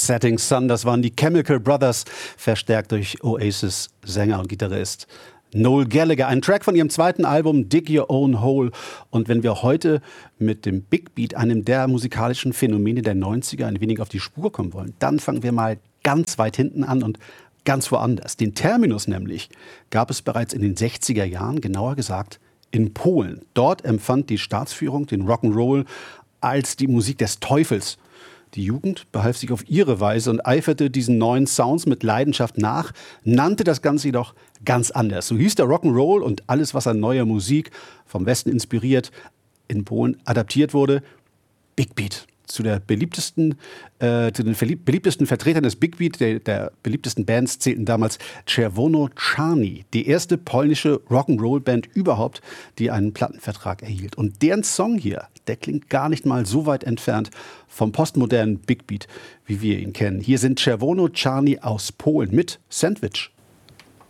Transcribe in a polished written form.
Setting Sun, das waren die Chemical Brothers, verstärkt durch Oasis-Sänger und Gitarrist Noel Gallagher. Ein Track von ihrem zweiten Album Dig Your Own Hole. Und wenn wir heute mit dem Big Beat, einem der musikalischen Phänomene der 90er, ein wenig auf die Spur kommen wollen, dann fangen wir mal ganz weit hinten an und ganz woanders. Den Terminus nämlich gab es bereits in den 60er Jahren, genauer gesagt in Polen. Dort empfand die Staatsführung den Rock'n'Roll als die Musik des Teufels. Die Jugend behalf sich auf ihre Weise und eiferte diesen neuen Sounds mit Leidenschaft nach, nannte das Ganze jedoch ganz anders. So hieß der Rock'n'Roll und alles, was an neuer Musik vom Westen inspiriert, in Polen adaptiert wurde, Big Beat. Zu den beliebtesten Vertretern des Big Beat, der beliebtesten Bands, zählten damals Czerwono Czarni, die erste polnische Rock'n'Roll-Band überhaupt, die einen Plattenvertrag erhielt. Und deren Song hier, der klingt gar nicht mal so weit entfernt vom postmodernen Big Beat, wie wir ihn kennen. Hier sind Czerwono Czarni aus Polen mit Sandwich.